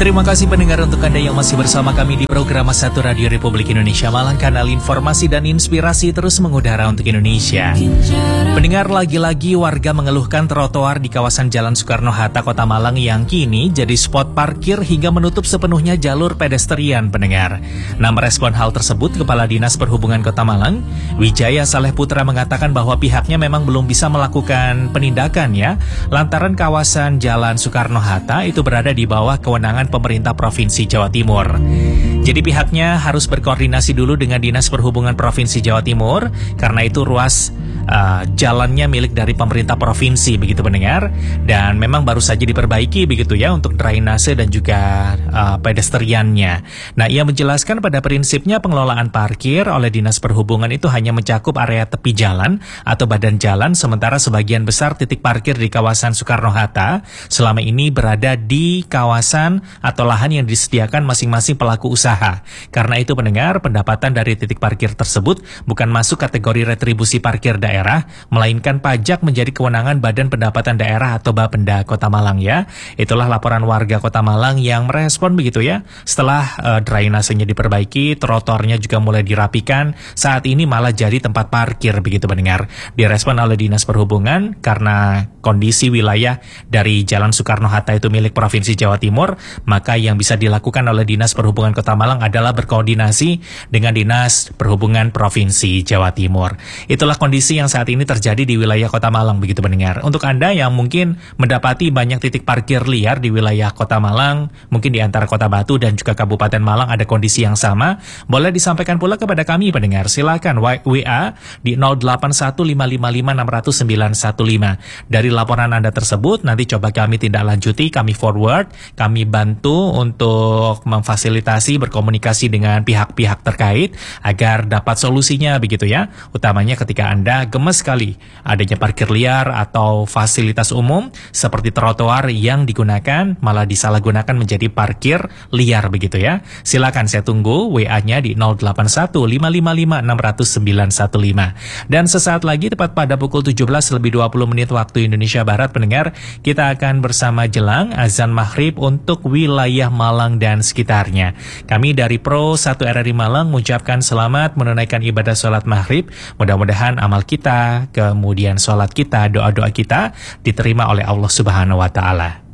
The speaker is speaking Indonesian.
Terima kasih pendengar untuk Anda yang masih bersama kami di program Satu Radio Republik Indonesia Malang, kanal informasi dan inspirasi terus mengudara untuk Indonesia. Pendengar, lagi-lagi warga mengeluhkan trotoar di kawasan Jalan Soekarno-Hatta, Kota Malang yang kini jadi spot parkir hingga menutup sepenuhnya jalur pedestrian, pendengar. Nah, merespon hal tersebut, Kepala Dinas Perhubungan Kota Malang, Wijaya Saleh Putra, mengatakan bahwa pihaknya memang belum bisa melakukan penindakan ya, lantaran kawasan Jalan Soekarno-Hatta itu berada di bawah kewenangan pemerintah Provinsi Jawa Timur. Jadi pihaknya harus berkoordinasi dulu dengan Dinas Perhubungan Provinsi Jawa Timur, karena itu ruas jalannya milik dari pemerintah provinsi, begitu pendengar, dan memang baru saja diperbaiki begitu ya untuk drainase dan juga pedestriannya. Nah, ia menjelaskan pada prinsipnya pengelolaan parkir oleh Dinas Perhubungan itu hanya mencakup area tepi jalan atau badan jalan, sementara sebagian besar titik parkir di kawasan Soekarno-Hatta selama ini berada di kawasan atau lahan yang disediakan masing-masing pelaku usaha. Karena itu pendengar, pendapatan dari titik parkir tersebut bukan masuk kategori retribusi parkir daerah, melainkan pajak menjadi kewenangan Badan Pendapatan Daerah atau Bapenda Kota Malang ya. Itulah laporan warga Kota Malang yang merespon begitu ya. Setelah drainasenya diperbaiki, trotoarnya juga mulai dirapikan, saat ini malah jadi tempat parkir begitu pendengar. Direspon oleh Dinas Perhubungan karena kondisi wilayah dari Jalan Soekarno-Hatta itu milik Provinsi Jawa Timur, maka yang bisa dilakukan oleh Dinas Perhubungan Kota Malang adalah berkoordinasi dengan Dinas Perhubungan Provinsi Jawa Timur. Itulah kondisi yang saat ini terjadi di wilayah Kota Malang begitu pendengar. Untuk Anda yang mungkin mendapati banyak titik parkir liar di wilayah Kota Malang, mungkin di antara Kota Batu dan juga Kabupaten Malang ada kondisi yang sama, boleh disampaikan pula kepada kami pendengar. Silakan WA di 081555600915. Dari laporan Anda tersebut nanti coba kami tindak lanjuti, kami forward, kami bantu untuk memfasilitasi berkomunikasi dengan pihak-pihak terkait agar dapat solusinya begitu ya. Utamanya ketika Anda gemes sekali adanya parkir liar atau fasilitas umum seperti trotoar yang digunakan malah disalahgunakan menjadi parkir liar begitu ya. Silakan, saya tunggu WA-nya di 081555600915. Dan sesaat lagi tepat pada pukul 17:20 waktu Indonesia Barat pendengar, kita akan bersama jelang azan maghrib untuk wilayah Malang dan sekitarnya. Kami dari Pro 1 RRI Malang mengucapkan selamat menunaikan ibadah sholat maghrib. Mudah-mudahan amal kita, kemudian sholat kita, doa-doa kita diterima oleh Allah Subhanahu wa Ta'ala.